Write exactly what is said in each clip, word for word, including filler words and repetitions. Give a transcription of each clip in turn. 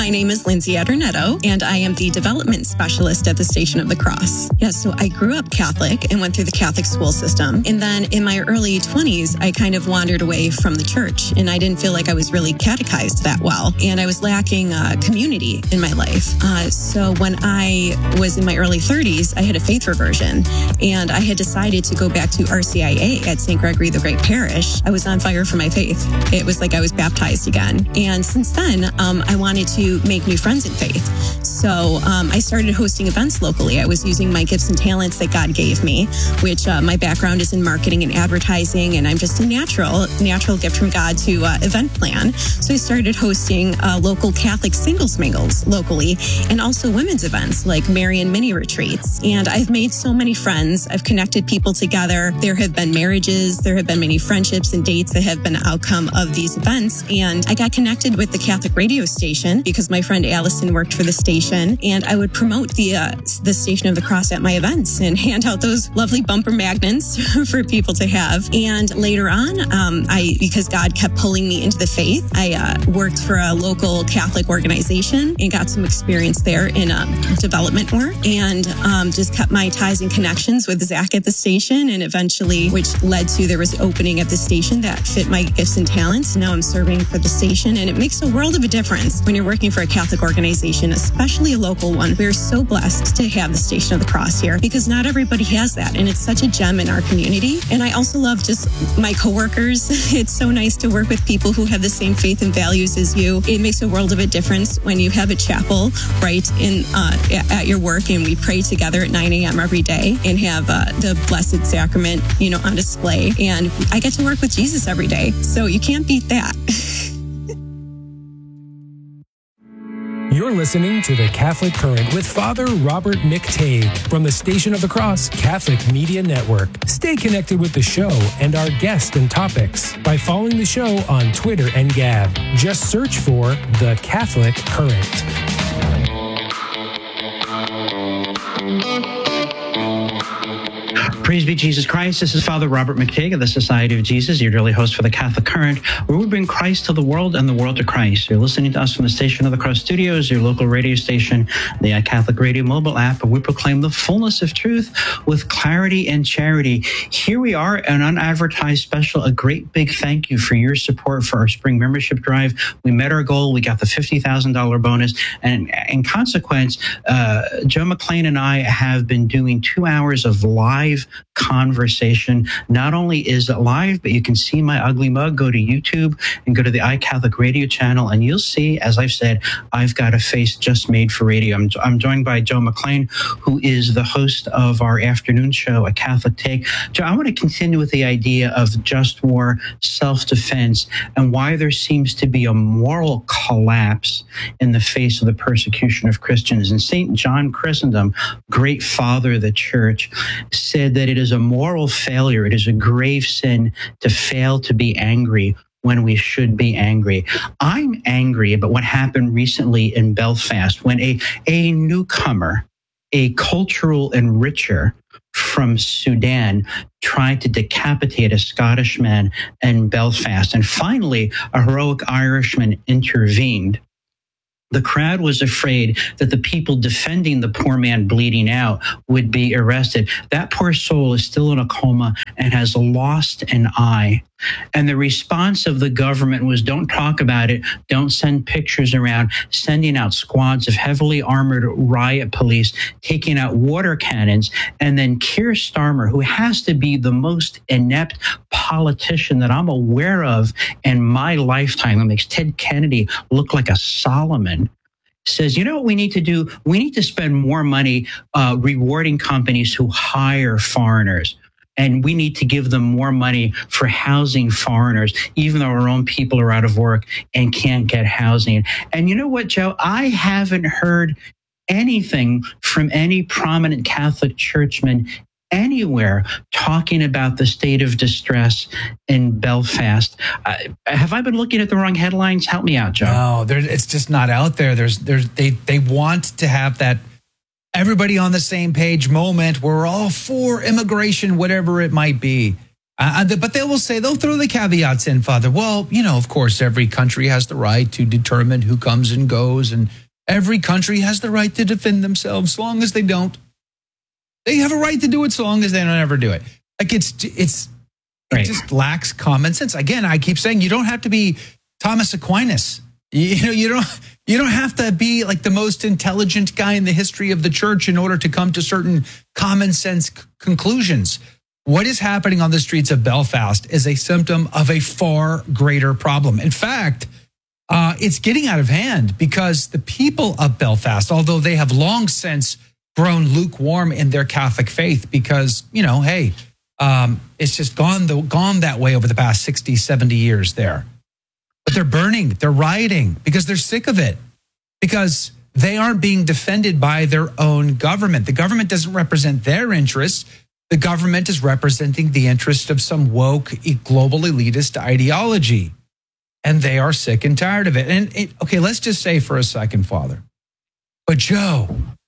My name is Lindsay Adornetto, and I am the development specialist at the Station of the Cross. Yeah, so I grew up Catholic and went through the Catholic school system. And then in my early twenties, I kind of wandered away from the church, and I didn't feel like I was really catechized that well. And I was lacking uh, community in my life. Uh, so when I was in my early thirties, I had a faith reversion, and I had decided to go back to R C I A at Saint Gregory the Great Parish. I was on fire for my faith. It was like I was baptized again. And since then, um, I wanted to make new friends in faith. So um, I started hosting events locally. I was using my gifts and talents that God gave me, which uh, my background is in marketing and advertising, and I'm just a natural, natural gift from God to uh, event plan. So I started hosting uh, local Catholic singles mingles locally, and also women's events like Marian mini retreats. And I've made so many friends. I've connected people together. There have been marriages. There have been many friendships and dates that have been an outcome of these events. And I got connected with the Catholic radio station because my friend Allison worked for the station, and I would promote the uh, the Station of the Cross at my events and hand out those lovely bumper magnets for people to have. And later on, um, I because God kept pulling me into the faith, I uh, worked for a local Catholic organization and got some experience there in um, development work, and um, just kept my ties and connections with Zach at the station, and eventually, which led to there was an opening at the station that fit my gifts and talents. Now I'm serving for the station, and it makes a world of a difference when you're working for a Catholic organization, especially a local one. We're so blessed to have the Station of the Cross here because not everybody has that, and it's such a gem in our community. And I also love just my coworkers. It's so nice to work with people who have the same faith and values as you. It makes a world of a difference when you have a chapel right in uh, at your work, and we pray together at nine a.m. every day and have uh, the Blessed Sacrament, you know, on display. And I get to work with Jesus every day, so you can't beat that. You're listening to The Catholic Current with Father Robert McTague from the Station of the Cross Catholic Media Network. Stay connected with the show and our guests and topics by following the show on Twitter and Gab. Just search for The Catholic Current. Praise be Jesus Christ. This is Father Robert McTague of the Society of Jesus, your daily host for the Catholic Current, where we bring Christ to the world and the world to Christ. You're listening to us from the Station of the Cross Studios, your local radio station, the iCatholic Radio mobile app, where we proclaim the fullness of truth with clarity and charity. Here we are, an unadvertised special, a great big thank you for your support for our spring membership drive. We met our goal. We got the fifty thousand dollars bonus. And in consequence, uh, Joe McLean and I have been doing two hours of live conversation. Not only is it live, but you can see my ugly mug. Go to YouTube and go to the iCatholic Radio channel, and you'll see, as I've said, I've got a face just made for radio. I'm, I'm joined by Joe McLean, who is the host of our afternoon show, A Catholic Take. Joe, I want to continue with the idea of just war, self-defense, and why there seems to be a moral collapse in the face of the persecution of Christians. And Saint John Chrysostom, great father of the church, said that it is a moral failure. It is a grave sin to fail to be angry when we should be angry. I'm angry about what happened recently in Belfast when a, a newcomer, a cultural enricher from Sudan, tried to decapitate a Scottish man in Belfast. And finally, a heroic Irishman intervened. The crowd was afraid that the people defending the poor man bleeding out would be arrested. That poor soul is still in a coma and has lost an eye. And the response of the government was, don't talk about it, don't send pictures around, sending out squads of heavily armored riot police, taking out water cannons. And then Keir Starmer, who has to be the most inept politician that I'm aware of in my lifetime, who makes Ted Kennedy look like a Solomon, says, you know what we need to do? We need to spend more money uh, rewarding companies who hire foreigners. And we need to give them more money for housing foreigners, even though our own people are out of work and can't get housing. And you know what, Joe? I haven't heard anything from any prominent Catholic churchman anywhere talking about the state of distress in Belfast. Uh, have I been looking at the wrong headlines? Help me out, Joe. No, there, it's just not out there. There's, there's, they, they want to have that everybody on the same page moment where we're all for immigration, whatever it might be. Uh, but they will say, they'll throw the caveats in, Father. Well, you know, of course, every country has the right to determine who comes and goes, and every country has the right to defend themselves as long as they don't. They have a right to do it so long as they don't ever do it. Like it's, it's, it right. just lacks common sense. Again, I keep saying you don't have to be Thomas Aquinas. You, you know, you don't, you don't have to be like the most intelligent guy in the history of the church in order to come to certain common sense c- conclusions. What is happening on the streets of Belfast is a symptom of a far greater problem. In fact, uh, it's getting out of hand because the people of Belfast, although they have long since grown lukewarm in their Catholic faith because, you know, hey, um, it's just gone, the, gone that way over the past sixty, seventy years there. But they're burning, they're rioting because they're sick of it, because they aren't being defended by their own government. The government doesn't represent their interests. The government is representing the interest of some woke, global elitist ideology. And they are sick and tired of it. And it, okay, let's just say for a second, Father, but Joe,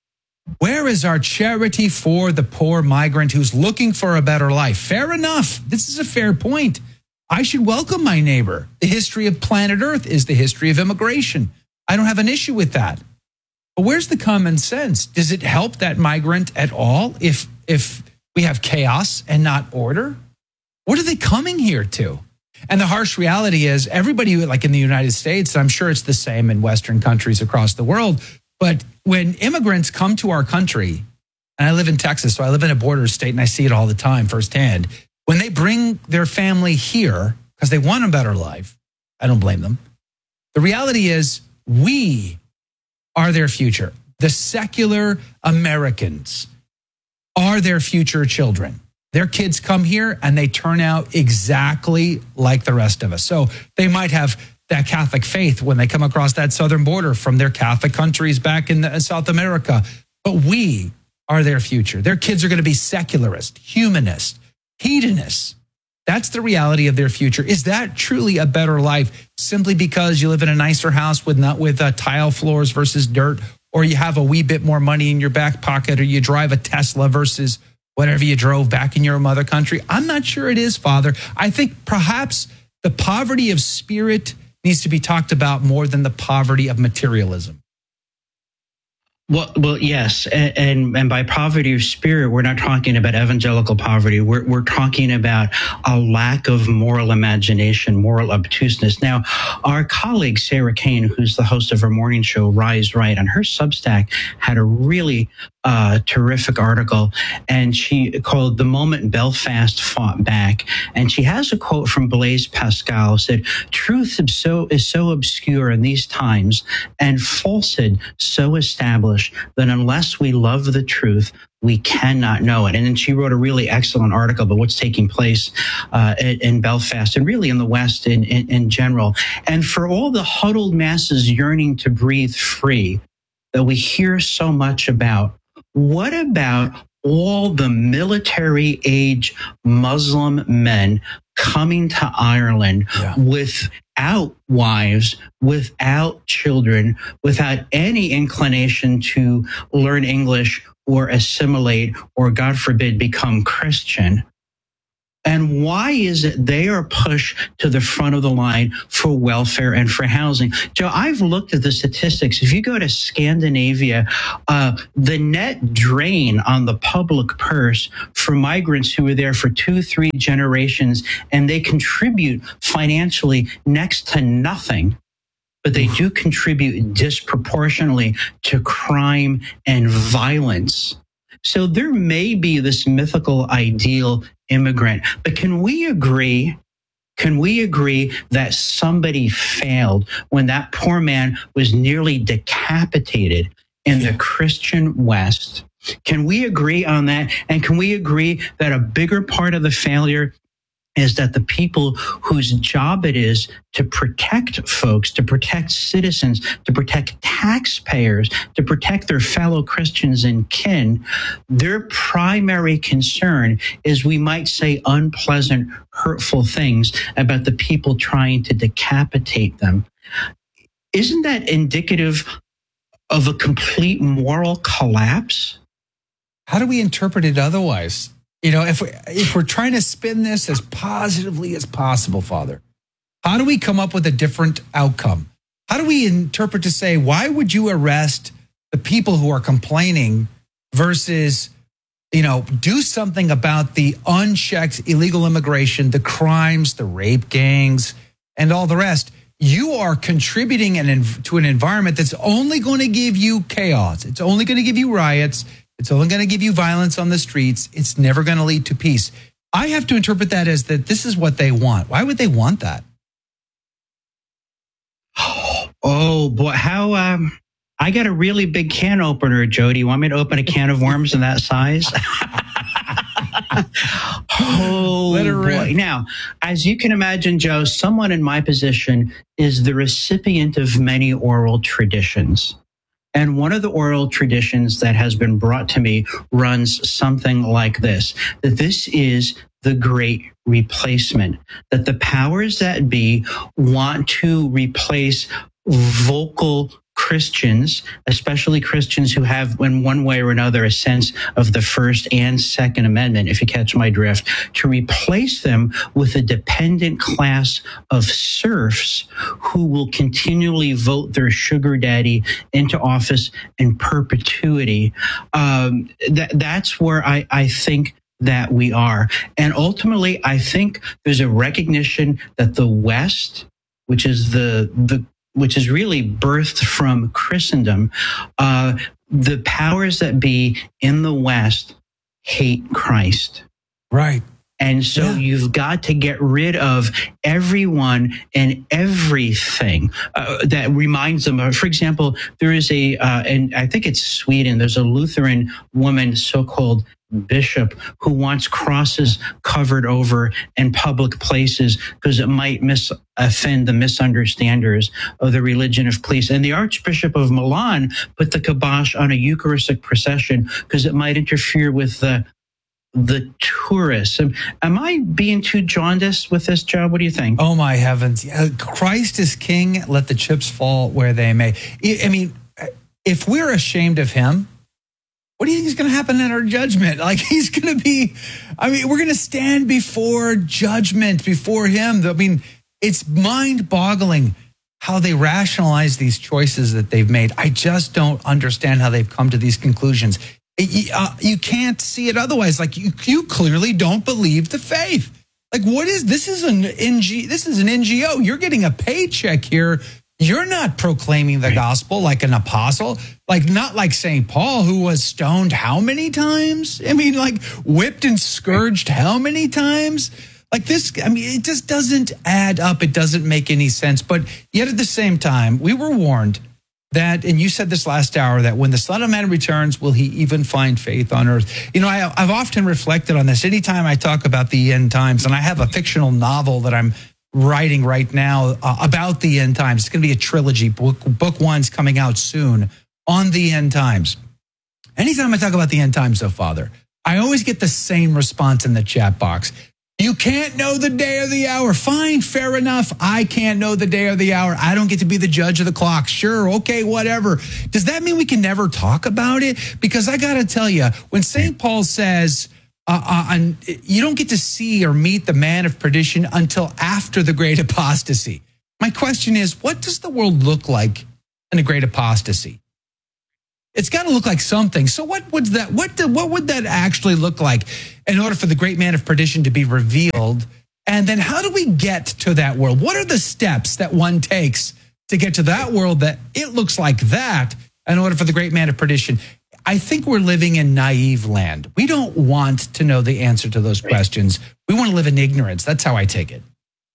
where is our charity for the poor migrant who's looking for a better life? Fair enough. This is a fair point. I should welcome my neighbor. The history of planet Earth is the history of immigration. I don't have an issue with that. But where's the common sense? Does it help that migrant at all if if we have chaos and not order? What are they coming here to? And the harsh reality is everybody, like in the United States, I'm sure it's the same in Western countries across the world, but when immigrants come to our country, and I live in Texas, so I live in a border state and I see it all the time firsthand, when they bring their family here because they want a better life, I don't blame them. The reality is we are their future. The secular Americans are their future children. Their kids come here and they turn out exactly like the rest of us. So they might have that Catholic faith when they come across that southern border from their Catholic countries back in the, South America. But we are their future. Their kids are going to be secularist, humanist, hedonists. That's the reality of their future. Is that truly a better life simply because you live in a nicer house with not with uh, tile floors versus dirt, or you have a wee bit more money in your back pocket, or you drive a Tesla versus whatever you drove back in your mother country? I'm not sure it is, Father. I think perhaps the poverty of spirit needs to be talked about more than the poverty of materialism. Well, well, yes, and, and and by poverty of spirit, we're not talking about evangelical poverty. We're we're talking about a lack of moral imagination, moral obtuseness. Now, our colleague Sarah Kane, who's the host of her morning show Rise Right, on her Substack, had a really uh, terrific article, and she called "The Moment Belfast Fought Back." And she has a quote from Blaise Pascal, said, "Truth is so is so obscure in these times, and falsehood so established, that unless we love the truth, we cannot know it." And then she wrote a really excellent article about what's taking place uh, in, in Belfast and really in the West in, in, in general. And for all the huddled masses yearning to breathe free that we hear so much about, what about all the military age Muslim men coming to Ireland yeah. without wives, without children, without any inclination to learn English or assimilate or, God forbid, become Christian? And why is it they are pushed to the front of the line for welfare and for housing? Joe, I've looked at the statistics. If you go to Scandinavia, uh, the net drain on the public purse for migrants who are there for two, three generations, and they contribute financially next to nothing, but they do contribute disproportionately to crime and violence. So there may be this mythical ideal immigrant, but can we agree, can we agree that somebody failed when that poor man was nearly decapitated in the Christian West? Can we agree on that? And can we agree that a bigger part of the failure is that the people whose job it is to protect folks, to protect citizens, to protect taxpayers, to protect their fellow Christians and kin, their primary concern is, we might say, unpleasant, hurtful things about the people trying to decapitate them? Isn't that indicative of a complete moral collapse? How do we interpret it otherwise? You know, if we, if we're trying to spin this as positively as possible, Father, how do we come up with a different outcome? How do we interpret to say, why would you arrest the people who are complaining versus, you know, do something about the unchecked illegal immigration, the crimes, the rape gangs, and all the rest? You are contributing an, to an environment that's only going to give you chaos. It's only going to give you riots. It's only going to give you violence on the streets. It's never going to lead to peace. I have to interpret that as that this is what they want. Why would they want that? Oh, boy. How, um, I got a really big can opener, Joe. Do you want me to open a can of worms in that size? Oh, Let it rip. boy. Now, as you can imagine, Joe, someone in my position is the recipient of many oral traditions. And one of the oral traditions that has been brought to me runs something like this, that this is the great replacement, that the powers that be want to replace vocal Christians, especially Christians who have, in one way or another, a sense of the First and Second Amendment, if you catch my drift, to replace them with a dependent class of serfs who will continually vote their sugar daddy into office in perpetuity. Um, that, that's where I, I think that we are. And ultimately, I think there's a recognition that the West, which is the the which is really birthed from Christendom, uh, the powers that be in the West hate Christ. Right. And so yeah. You've got to get rid of everyone and everything uh, that reminds them of, for example, there is a, uh, and I think it's Sweden, there's a Lutheran woman, so-called bishop, who wants crosses covered over in public places because it might mis- offend the misunderstanders of the religion of peace. And the Archbishop of Milan put the kibosh on a Eucharistic procession because it might interfere with the the tourists. Am, am I being too jaundiced with this, Joe? What do you think? Oh, my heavens. Christ is king. Let the chips fall where they may. I mean, if we're ashamed of him, what do you think is going to happen in our judgment? Like, he's going to be, I mean, we're going to stand before judgment, before him. I mean, it's mind-boggling how they rationalize these choices that they've made. I just don't understand how they've come to these conclusions. It, uh, you can't see it otherwise. Like, you, you clearly don't believe the faith. Like, what is, this is an N G, this is an N G O. You're getting a paycheck here. You're not proclaiming the gospel like an apostle, like not like Saint Paul, who was stoned how many times? I mean, like whipped and scourged how many times? Like this, I mean, it just doesn't add up. It doesn't make any sense. But yet at the same time, we were warned that, and you said this last hour, that when the Son of Man returns, will he even find faith on earth? You know, I, I've often reflected on this. Anytime I talk about the end times, and I have a fictional novel that I'm writing right now uh, about the end times. It's going to be a trilogy. Book, book one's coming out soon on the end times. Anytime I talk about the end times, though, Father, I always get the same response in the chat box. You can't know the day or the hour. Fine, fair enough. I can't know the day or the hour. I don't get to be the judge of the clock. Sure, okay, whatever. Does that mean we can never talk about it? Because I got to tell you, when Saint Paul says, Uh, uh, and you don't get to see or meet the man of perdition until after the great apostasy. My question is, what does the world look like in a great apostasy? It's got to look like something. So what would that, what, do, what would that actually look like in order for the great man of perdition to be revealed? And then how do we get to that world? What are the steps that one takes to get to that world that it looks like that in order for the great man of perdition? I think we're living in naive land. We don't want to know the answer to those questions. We want to live in ignorance. That's how I take it.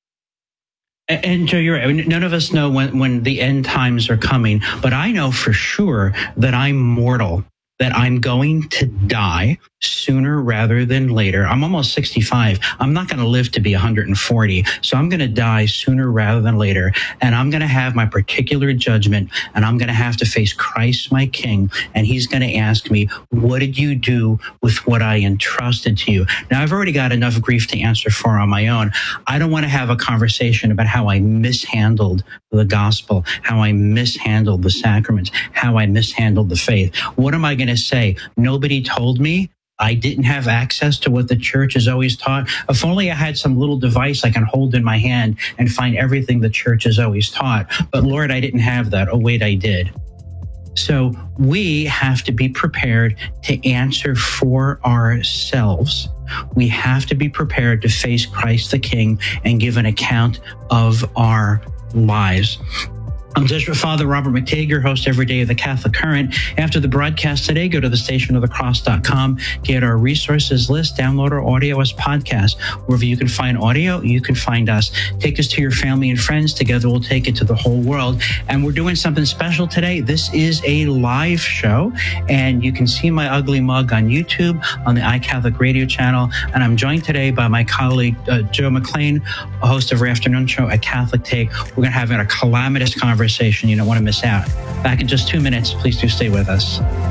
And, and Joe, you're right. None of us know when, when the end times are coming, but I know for sure that I'm mortal, that I'm going to die sooner rather than later. I'm almost sixty-five. I'm not going to live to be one hundred forty. So I'm going to die sooner rather than later. And I'm going to have my particular judgment, and I'm going to have to face Christ, my King. And he's going to ask me, what did you do with what I entrusted to you? Now, I've already got enough grief to answer for on my own. I don't want to have a conversation about how I mishandled the gospel, how I mishandled the sacraments, how I mishandled the faith. What am I going to say? Nobody told me. I didn't have access to what the church has always taught. If only I had some little device I can hold in my hand and find everything the church has always taught. But Lord, I didn't have that. Oh, wait, I did. So we have to be prepared to answer for ourselves. We have to be prepared to face Christ the King and give an account of our lives. I'm Jesuit Father Robert McTeigue, your host every day of the Catholic Current. After the broadcast today, go to the station of the cross dot com, get our resources list, download our audio as podcast. Wherever you can find audio, you can find us. Take this to your family and friends. Together, we'll take it to the whole world. And we're doing something special today. This is a live show, and you can see my ugly mug on YouTube, on the iCatholic radio channel. And I'm joined today by my colleague, uh, Joe McLean, a host of our afternoon show at Catholic Take. We're going to have a calamitous conversation. Conversation you don't want to miss out. Back in just two minutes. Please do stay with us.